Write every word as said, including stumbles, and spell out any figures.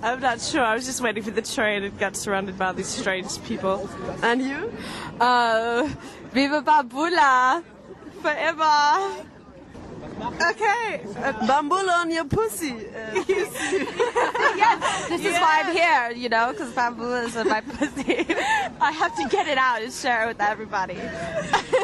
I'm not sure. I was just waiting for the train and got surrounded by these strange people. And you? Uh, Viva Bambula! Forever! Okay. Uh, Bambula on your pussy. Uh, yes, this is Yeah. why I'm here, you know, because Bambula is in my pussy. I have to get it out and share it with everybody.